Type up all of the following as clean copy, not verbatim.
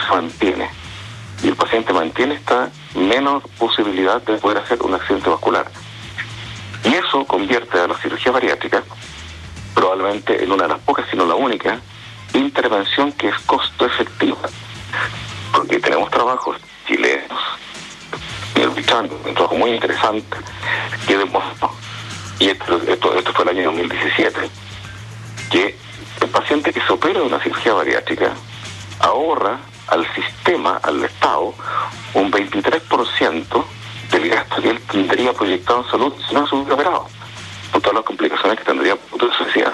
se mantiene. Y el paciente mantiene esta menos posibilidad de poder hacer un accidente vascular. Y eso convierte a la cirugía bariátrica probablemente en una de las pocas, si no la única, intervención que es costo efectiva. Porque tenemos trabajos chilenos, un trabajo muy interesante, que demostró, y esto fue el año 2017, que el paciente que se opera de una cirugía bariátrica ahorra al sistema, al Estado, un 23% del gasto que él tendría proyectado en salud si no se hubiera operado, por todas las complicaciones que tendría por su sociedad.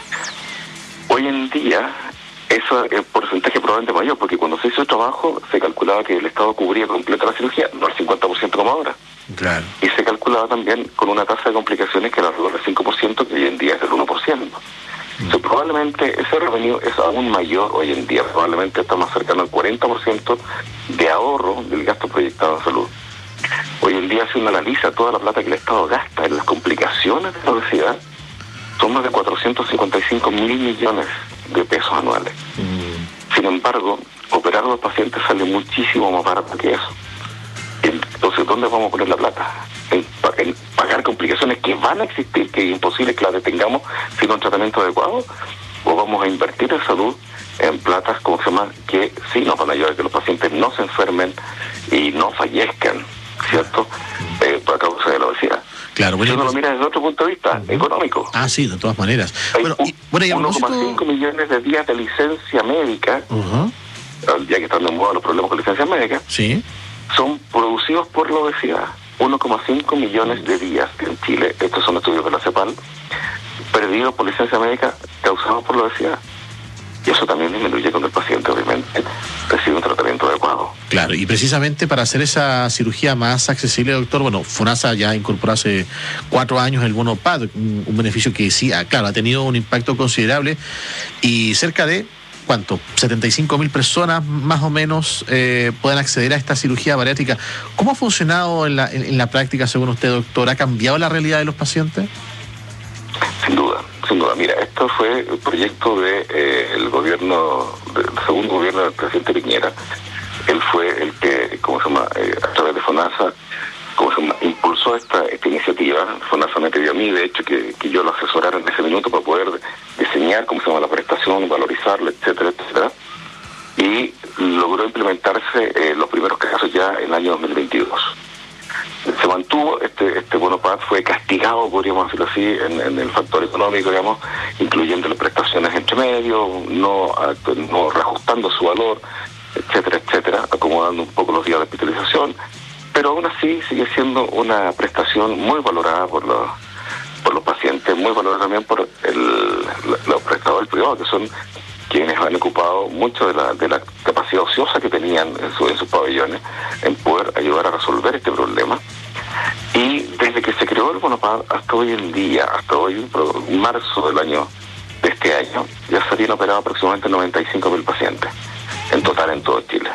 Hoy en día, eso es porcentaje probablemente mayor, porque cuando se hizo el trabajo, se calculaba que el Estado cubría completa la cirugía, no el 50% como ahora. Claro. Y se calculaba también con una tasa de complicaciones que era alrededor del 5%, que hoy en día es del 1%. Entonces, probablemente ese revenue es aún mayor hoy en día, probablemente está más cercano al 40% de ahorro del gasto proyectado en salud. Hoy en día, si uno analiza toda la plata que el Estado gasta en las complicaciones de la obesidad, son más de 455 mil millones de pesos anuales. Sin embargo, operar a los pacientes sale muchísimo más barato que eso. Entonces, ¿dónde vamos a poner la plata? En pagar complicaciones que van a existir, que es imposible que las detengamos sin un tratamiento adecuado, o vamos a invertir en salud, en platas, como se llama, que sí nos van a ayudar a que los pacientes no se enfermen y no fallezcan, ¿cierto? Por causa de la obesidad. Claro, bueno, si uno lo mira desde otro punto de vista económico. Ah, sí, de todas maneras. Hay bueno, y 1,5 millones de días de licencia médica, ya que están de moda los problemas con licencia médica, sí, son producidos por la obesidad. 1,5 millones de días en Chile, estos son estudios de la CEPAL, perdidos por licencia médica causados por la obesidad. Y eso también disminuye cuando el paciente, obviamente, recibe un tratamiento adecuado. Claro, y precisamente para hacer esa cirugía más accesible, doctor, bueno, FONASA ya incorporó hace 4 años el bono PAD, un beneficio que sí, claro, ha tenido un impacto considerable, y cerca de, ¿cuánto? 75.000 personas más o menos pueden acceder a esta cirugía bariátrica. ¿Cómo ha funcionado en la práctica, según usted, doctor? ¿Ha cambiado la realidad de los pacientes? Sin duda. Mira, esto fue el proyecto el gobierno, del segundo gobierno del presidente Piñera. Él fue el que, a través de FONASA, impulsó esta iniciativa. FONASA me pidió a mí, de hecho, que yo lo asesorara en ese minuto para poder diseñar, la prestación, valorizarla, etcétera, etcétera. Y logró implementarse los primeros casos ya en el año 2022. Se mantuvo, este bono PAD fue castigado, podríamos decirlo así, en el factor económico, digamos, incluyendo las prestaciones entre medio, no reajustando su valor, etcétera, etcétera, acomodando un poco los días de hospitalización, pero aún así sigue siendo una prestación muy valorada por los pacientes, muy valorada también por los prestadores privados, que son quienes han ocupado mucho de la capacidad ociosa que tenían en sus pabellones en poder ayudar a resolver este problema. Y desde que se creó el bono PAD hasta hoy en día, hasta hoy, marzo de este año, ya se habían operado aproximadamente 95.000 pacientes en total en todo Chile.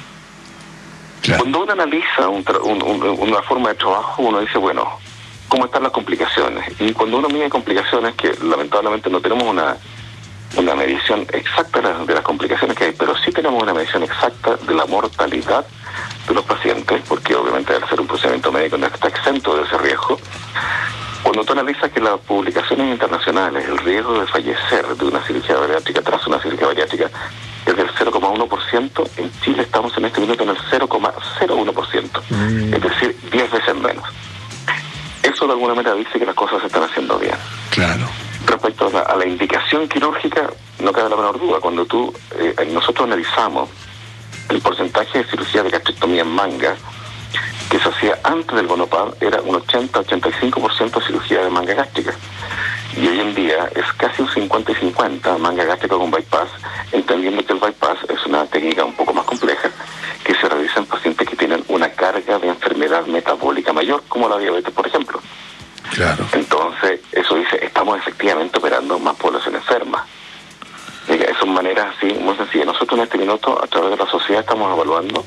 Claro. Cuando uno analiza una forma de trabajo, uno dice, bueno, ¿cómo están las complicaciones? Y cuando uno mide complicaciones, que lamentablemente no tenemos una medición exacta de las complicaciones que hay, pero sí tenemos una medición exacta de la mortalidad de los pacientes, porque obviamente al ser un procedimiento médico no está exento de ese riesgo. Cuando tú analizas que las publicaciones internacionales, el riesgo de fallecer de una cirugía bariátrica tras una cirugía bariátrica es del 0,1%, en Chile estamos en este minuto en el 0,01%, es decir, 10 veces menos. Eso de alguna manera dice que las cosas se están haciendo bien. Claro. Respecto a la indicación quirúrgica, no cabe la menor duda. Cuando nosotros analizamos el porcentaje de cirugía de gastrectomía en manga que se hacía antes del bono PAD, era un 80-85% de cirugía de manga gástrica. Y hoy en día es casi un 50 y 50 manga gástrica con bypass, entendiendo que el bypass es una técnica un poco más compleja que se realiza en pacientes que tienen una carga de enfermedad metabólica mayor, como la diabetes, por ejemplo. Claro. Entonces, eso dice, estamos efectivamente operando más población enferma. Son maneras así muy sencillas. Nosotros en este minuto, a través de la sociedad, estamos evaluando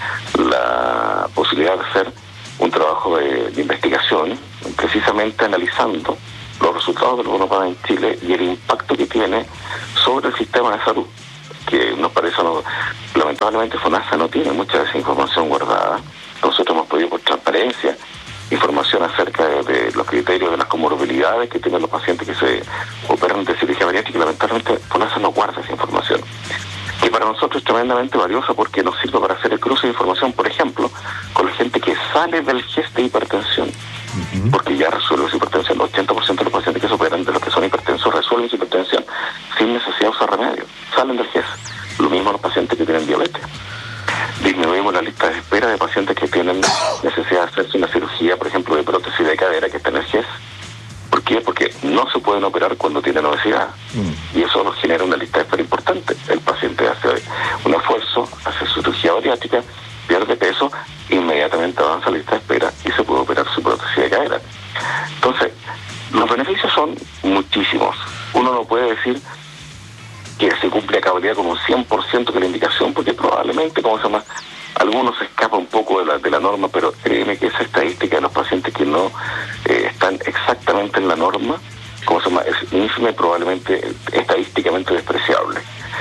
la posibilidad de hacer un trabajo de investigación, precisamente analizando los resultados del bono PAD en Chile y el impacto que tiene sobre el sistema de salud, que nos parece, lamentablemente FONASA no tiene mucha de esa información guardada. Nosotros hemos pedido por transparencia información acerca de los criterios de las comorbilidades que tienen los pacientes que se operan de cirugía bariátrica, y lamentablemente FONASA no guarda esa información, que para nosotros es tremendamente valiosa porque nos sirve para hacer el cruce de información, por ejemplo, con la gente que sale del GES de hipertensión, porque ya resuelve su hipertensión. El 80% de los pacientes que se operan de los que son hipertensos resuelven su hipertensión sin necesidad de usar remedio, salen del GES. Lo mismo los pacientes que tienen diabetes. Disminuimos la lista de espera de pacientes que tienen necesidad de hacerse una cirugía, por ejemplo, de prótesis de cadera que está en el GES. ¿Por qué? Porque no se pueden operar cuando tienen obesidad. Y eso nos genera una lista de espera importante. El paciente hace un esfuerzo, hace su cirugía bariátrica, pierde peso, inmediatamente avanza la lista de espera y se puede operar su prótesis de cadera. Entonces, los beneficios son muchísimos. Uno no puede decir que se cumple a cabalidad con un 100% de la indicación, porque probablemente, algunos se escapa un poco de la norma, pero créeme que esa estadística de los pacientes que no están exactamente en la norma, es ínfime, probablemente estadísticamente despreciable.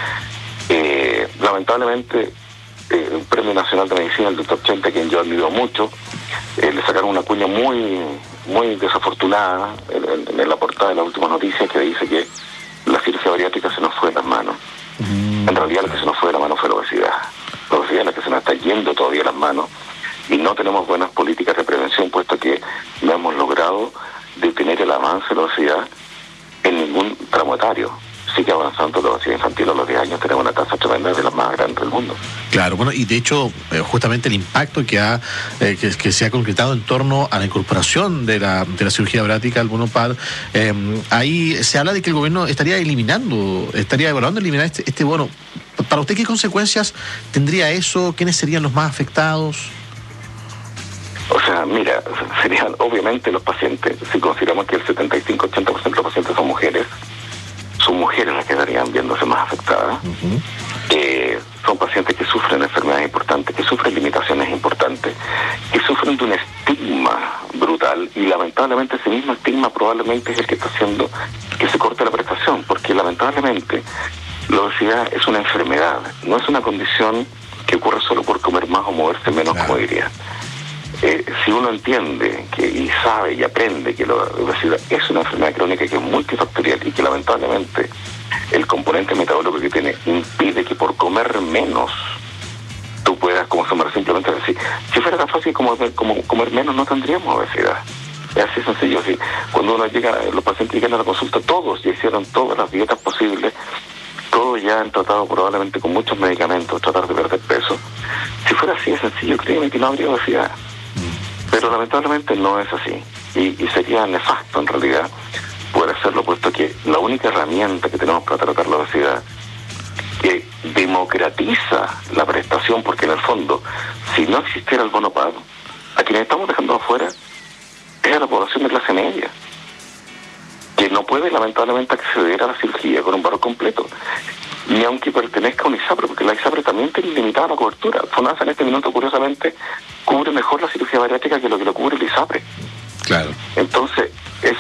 Lamentablemente, el Premio Nacional de Medicina, el Dr. Chente, a quien yo admiro mucho, le sacaron una cuña muy desafortunada en la portada de las últimas noticias, que dice que la cirugía bariátrica se nos fue de las manos. En realidad lo que se nos fue de las manos fue la obesidad. La obesidad es la que se nos está yendo todavía de las manos, y no tenemos buenas políticas de prevención, puesto que no hemos logrado detener el avance de la obesidad en ningún tramo etario. Sigue avanzando la obesidad infantil. A los 10 años tenemos una tasa tremenda, de las más grandes del mundo. Claro, bueno, y de hecho, justamente el impacto que se ha concretado en torno a la incorporación de la cirugía bariátrica al bono PAD, ahí se habla de que el gobierno estaría evaluando eliminar este bono. ¿Para usted qué consecuencias tendría eso? ¿Quiénes serían los más afectados? O sea, mira, serían obviamente los pacientes. Si consideramos que el 75-80% de los pacientes son mujeres las que estarían viéndose más afectadas. Son pacientes que sufren enfermedades importantes, que sufren limitaciones importantes, que sufren de un estigma brutal, y lamentablemente ese mismo estigma probablemente es el que está haciendo que se corte la prestación, porque lamentablemente la obesidad es una enfermedad, no es una condición que ocurre solo por comer más o moverse menos, como diría. Si uno entiende y sabe y aprende que la obesidad es una enfermedad crónica que es multifactorial, y que lamentablemente el componente metabólico que tiene impide que por comer menos tú puedas simplemente decir, si fuera tan fácil como comer menos, no tendríamos obesidad. Es así sencillo. Así, cuando los pacientes llegan a la consulta, todos ya hicieron todas las dietas posibles, todos ya han tratado probablemente con muchos medicamentos tratar de perder peso. Si fuera así de sencillo, créeme que no habría obesidad. Pero lamentablemente no es así, y sería nefasto en realidad poder hacerlo, puesto que la única herramienta que tenemos para tratar la obesidad, que democratiza la prestación, porque en el fondo, si no existiera el bono PAD, a quienes estamos dejando afuera es a la población de clase media, que no puede lamentablemente acceder a la cirugía con un valor completo, ni aunque pertenezca a un ISAPRE, porque la ISAPRE también tiene limitada la cobertura. FONASA en este minuto, curiosamente, cubre mejor la cirugía bariátrica que lo cubre el ISAPRE. Claro. Entonces,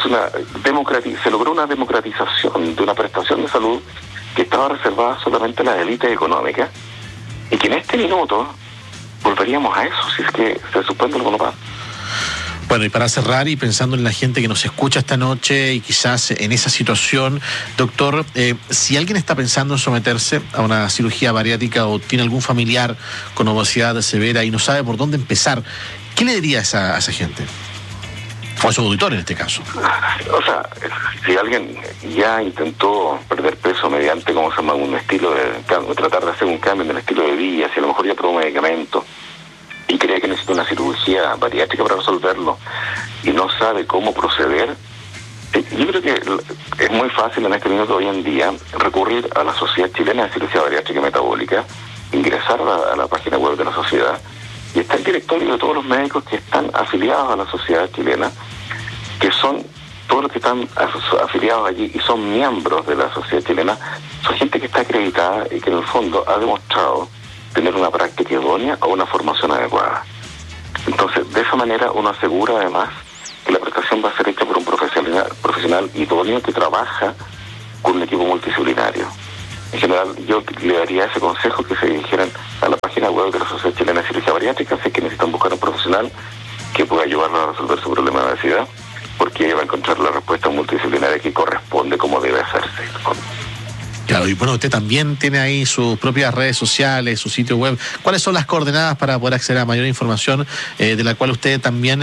se logró una democratización de una prestación de salud que estaba reservada solamente a las élites económicas, y que en este minuto volveríamos a eso si es que se suspende el bono PAD. Bueno, y para cerrar, y pensando en la gente que nos escucha esta noche y quizás en esa situación, doctor, si alguien está pensando en someterse a una cirugía bariátrica o tiene algún familiar con obesidad severa y no sabe por dónde empezar, ¿qué le diría a esa gente? O a su auditor en este caso. O sea, si alguien ya intentó perder peso mediante, un estilo tratar de hacer un cambio en el estilo de vida, si a lo mejor ya probó medicamentos y cree que necesita una cirugía bariátrica para resolverlo y no sabe cómo proceder, yo creo que es muy fácil en este minuto hoy en día recurrir a la Sociedad Chilena de Cirugía Bariátrica y Metabólica, ingresar a la página web de la sociedad, y está el directorio de todos los médicos que están afiliados a la sociedad chilena, que son todos los que están afiliados allí y son miembros de la sociedad chilena. Son gente que está acreditada y que en el fondo ha demostrado tener una práctica idónea o una formación adecuada. Entonces, de esa manera uno asegura además que la prestación va a ser hecha por un profesional idóneo que trabaja con un equipo multidisciplinario. En general yo le daría ese consejo, que se dirigieran a la página web de la Sociedad Chilena de Cirugía Bariátrica, si es que necesitan buscar un profesional que pueda ayudarlos a resolver su problema de obesidad, porque va a encontrar la respuesta multidisciplinaria que corresponde como debe hacerse. Claro, y bueno, usted también tiene ahí sus propias redes sociales, su sitio web. ¿Cuáles son las coordenadas para poder acceder a mayor información, de la cual usted también,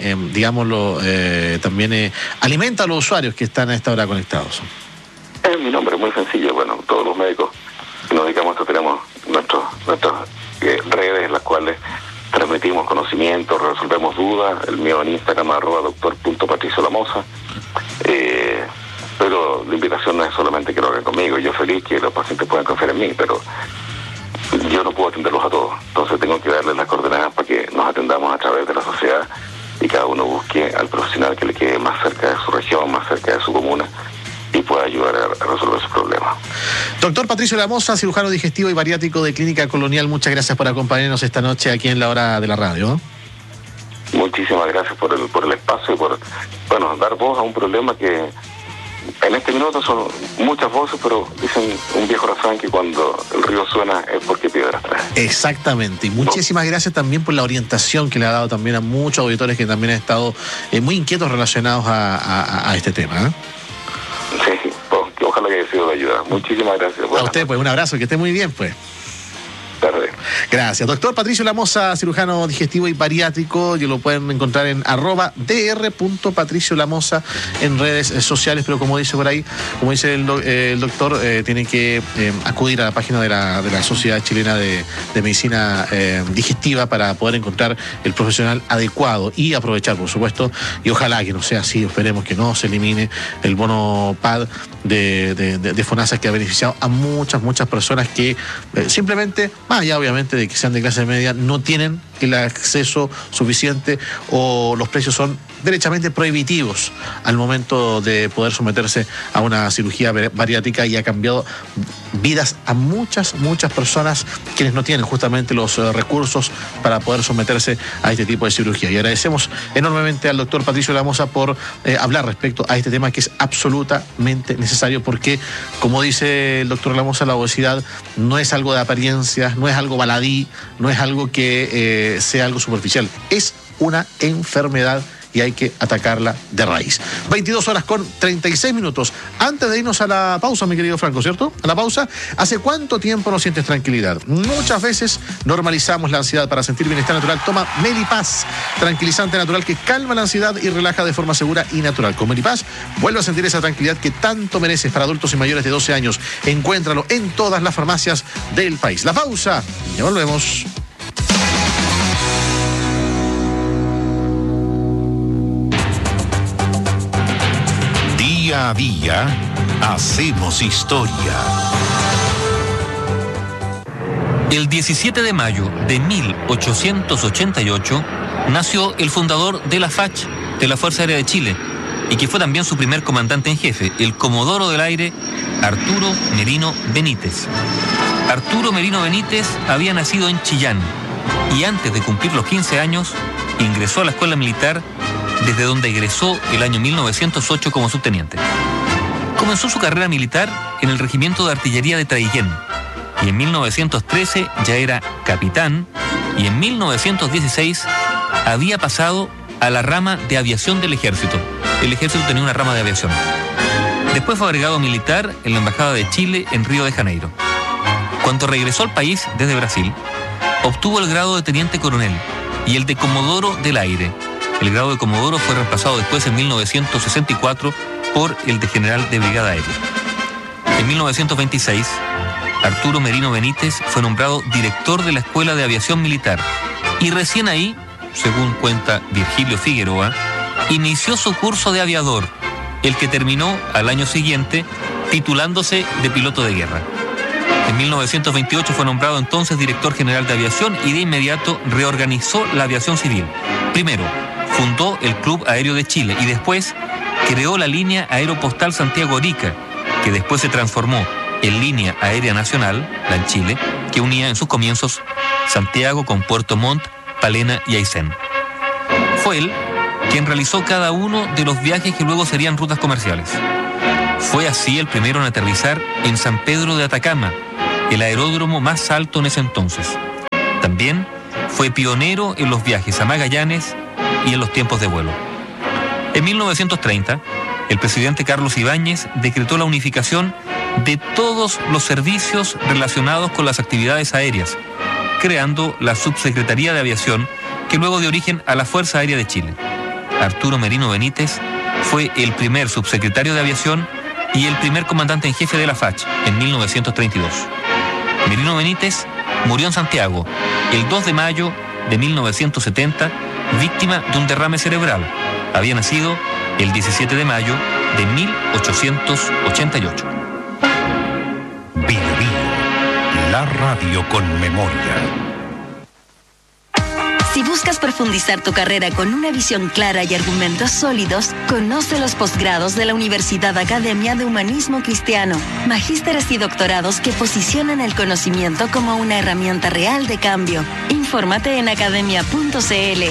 también alimenta a los usuarios que están a esta hora conectados? Mi nombre es muy sencillo. Bueno, todos los médicos que nos dedicamos a esto tenemos nuestras redes en las cuales transmitimos conocimiento, resolvemos dudas. El mío en Instagram, @doctor.patriciolamosa. Pero la invitación no es solamente que lo hagan conmigo. Yo feliz que los pacientes puedan confiar en mí, pero yo no puedo atenderlos a todos. Entonces tengo que darles las coordenadas para que nos atendamos a través de la sociedad y cada uno busque al profesional que le quede más cerca de su región, más cerca de su comuna, y pueda ayudar a resolver sus problemas. Doctor Patricio Lamosa, cirujano digestivo y bariátrico de Clínica Colonial, muchas gracias por acompañarnos esta noche aquí en la hora de la radio. Muchísimas gracias por el espacio y por dar voz a un problema que en este minuto son muchas voces, pero dicen un viejo refrán que cuando el río suena es porque piedras trae. Exactamente, y muchísimas gracias también por la orientación que le ha dado también a muchos auditores que también han estado muy inquietos relacionados a este tema. Sí, que ojalá que haya sido de ayuda. Muchísimas gracias. A usted, pues un abrazo, que esté muy bien, pues. Tarde. Gracias. Doctor Patricio Lamosa, cirujano digestivo y bariátrico, y lo pueden encontrar en @dr.patriciolamosa en redes sociales, pero como dice por ahí, como dice el doctor, tienen que acudir a la página de la Sociedad Chilena de Medicina Digestiva para poder encontrar el profesional adecuado y aprovechar, por supuesto, y ojalá que no sea así, esperemos que no se elimine el bono PAD de FONASA, que ha beneficiado a muchas personas que simplemente, más allá obviamente de que sean de clase media, no tienen el acceso suficiente o los precios son derechamente prohibitivos al momento de poder someterse a una cirugía bariátrica, y ha cambiado vidas a muchas personas quienes no tienen justamente los recursos para poder someterse a este tipo de cirugía. Y agradecemos enormemente al doctor Patricio Lamosa por hablar respecto a este tema, que es absolutamente necesario, porque, como dice el doctor Lamosa, la obesidad no es algo de apariencias, no es algo baladí, no es algo que sea algo superficial, es una enfermedad y hay que atacarla de raíz. 22:36. Antes de irnos a la pausa, mi querido Franco, ¿cierto? A la pausa. ¿Hace cuánto tiempo no sientes tranquilidad? Muchas veces normalizamos la ansiedad. Para sentir bienestar natural, toma Melipaz, tranquilizante natural que calma la ansiedad y relaja de forma segura y natural. Con Melipaz vuelve a sentir esa tranquilidad que tanto mereces. Para adultos y mayores de 12 años. Encuéntralo en todas las farmacias del país. La pausa. Ya volvemos. Día a día hacemos historia. El 17 de mayo de 1888 nació el fundador de la FACH, de la Fuerza Aérea de Chile, y que fue también su primer comandante en jefe, el Comodoro del Aire Arturo Merino Benítez. Arturo Merino Benítez había nacido en Chillán y antes de cumplir los 15 años ingresó a la escuela militar, desde donde egresó el año 1908 como subteniente. Comenzó su carrera militar en el Regimiento de Artillería de Traiguén y en 1913 ya era capitán, y en 1916 había pasado a la rama de aviación del ejército. El ejército tenía una rama de aviación. Después fue agregado militar en la Embajada de Chile en Río de Janeiro. Cuando regresó al país desde Brasil, obtuvo el grado de teniente coronel y el de Comodoro del Aire. El grado de Comodoro fue reemplazado después en 1964 por el de general de brigada aérea. En 1926, Arturo Merino Benítez fue nombrado director de la Escuela de Aviación Militar y recién ahí, según cuenta Virgilio Figueroa, inició su curso de aviador, el que terminó al año siguiente titulándose de piloto de guerra. En 1928 fue nombrado entonces director general de aviación y de inmediato reorganizó la aviación civil. Primero, fundó el Club Aéreo de Chile y después creó la línea aeropostal Santiago-Arica, que después se transformó en Línea Aérea Nacional, la en Chile, que unía en sus comienzos Santiago con Puerto Montt, Palena y Aysén. Fue él quien realizó cada uno de los viajes que luego serían rutas comerciales. Fue así el primero en aterrizar en San Pedro de Atacama, el aeródromo más alto en ese entonces. También fue pionero en los viajes a Magallanes y en los tiempos de vuelo. En 1930, el presidente Carlos Ibáñez decretó la unificación de todos los servicios relacionados con las actividades aéreas, creando la Subsecretaría de Aviación, que luego dio origen a la Fuerza Aérea de Chile. Arturo Merino Benítez fue el primer subsecretario de Aviación y el primer comandante en jefe de la FACH en 1932. Merino Benítez murió en Santiago el 2 de mayo de 1970, víctima de un derrame cerebral. Había nacido el 17 de mayo de 1888. Bio Bio, la radio con memoria. Si buscas profundizar tu carrera con una visión clara y argumentos sólidos, conoce los posgrados de la Universidad Academia de Humanismo Cristiano, magísteres y doctorados que posicionan el conocimiento como una herramienta real de cambio. Infórmate en academia.cl.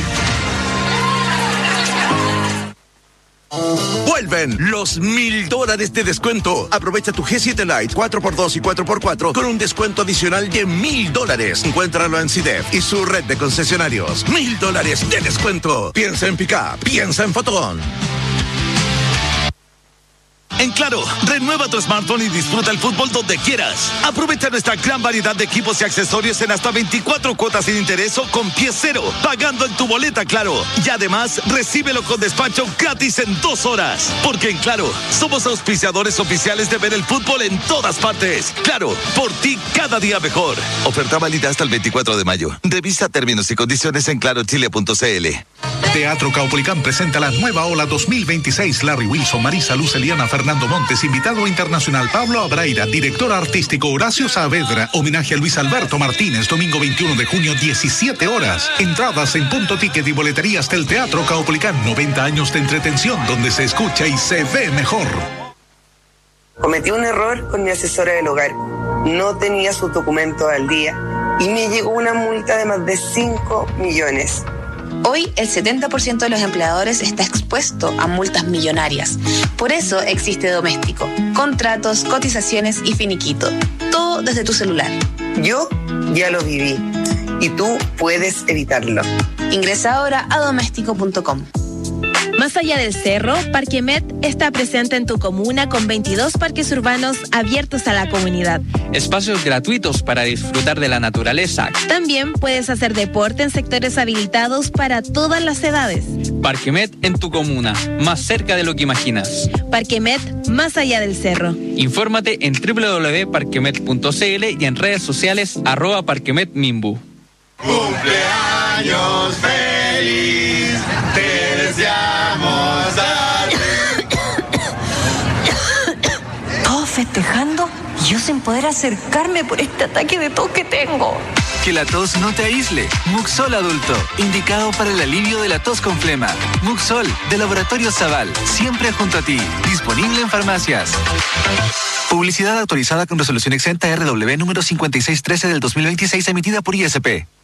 Vuelven los $1,000 de descuento. Aprovecha tu G7 Lite 4x2 y 4x4 con un descuento adicional de $1,000. Encuéntralo en CIDEF y su red de concesionarios. $1,000 de descuento. Piensa en Pickup, piensa en Fotón. En Claro, renueva tu smartphone y disfruta el fútbol donde quieras. Aprovecha nuestra gran variedad de equipos y accesorios en hasta 24 cuotas sin interés o con pie cero, pagando en tu boleta Claro. Y además, recíbelo con despacho gratis en 2 horas. Porque en Claro, somos auspiciadores oficiales de ver el fútbol en todas partes. Claro, por ti cada día mejor. Oferta válida hasta el 24 de mayo. Revisa términos y condiciones en clarochile.cl. Teatro Caupolicán presenta la nueva ola 2026. Larry Wilson, Marisa Luz, Eliana, Fernando Montes, invitado internacional Pablo Abraira, director artístico Horacio Saavedra, homenaje a Luis Alberto Martínez, domingo 21 de junio, 17 horas. Entradas en Punto Ticket y boleterías del Teatro Caupolicán. 90 años de entretención donde se escucha y se ve mejor. Cometí un error con mi asesora del hogar. No tenía sus documentos al día y me llegó una multa de más de 5 millones. Hoy el 70% de los empleadores está expuesto a multas millonarias. Por eso existe Doméstico. Contratos, cotizaciones y finiquito. Todo desde tu celular. Yo ya lo viví y tú puedes evitarlo. Ingresa ahora a doméstico.com. Más allá del cerro, Parquemet está presente en tu comuna con 22 parques urbanos abiertos a la comunidad. Espacios gratuitos para disfrutar de la naturaleza. También puedes hacer deporte en sectores habilitados para todas las edades. Parquemet en tu comuna, más cerca de lo que imaginas. Parquemet, más allá del cerro. Infórmate en www.parquemet.cl y en redes sociales @parquemetmimbu. ¡Cumpleaños feliz! ¡Te deseamos a ti! Todos festejando y yo sin poder acercarme por este ataque de tos que tengo. Que la tos no te aísle. Muxol Adulto, indicado para el alivio de la tos con flema. Muxol, de Laboratorio Zaval, siempre junto a ti. Disponible en farmacias. Publicidad autorizada con resolución exenta RW número 5613 del 2026 emitida por ISP.